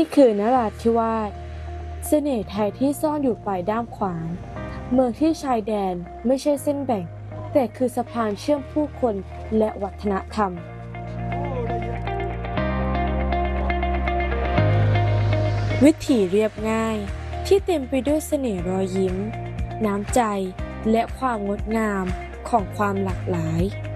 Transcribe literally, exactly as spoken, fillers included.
นี่คือนราธิวาสเสน่ห์ไทยที่ซ่อนอยู่ปลายด้ามขวานเมืองที่ชายแดนไม่ใช่เส้นแบ่งแต่คือสะพานเชื่อมผู้คนและวัฒนธรรมวิถีเรียบง่ายที่เต็มไปด้วยเสน่ห์รอยยิ้มน้ำใจและความงดงามของความหลากหลาย